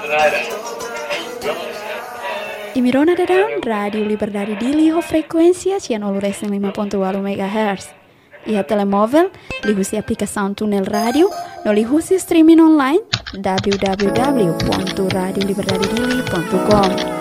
Imirona dadang Radio Liberdade Dili ho frequência 105.8 MHz. Ia telemóvel, lihusi aplicação Tunel Radio, no lihusi streaming online www.radioliberdadedili.com.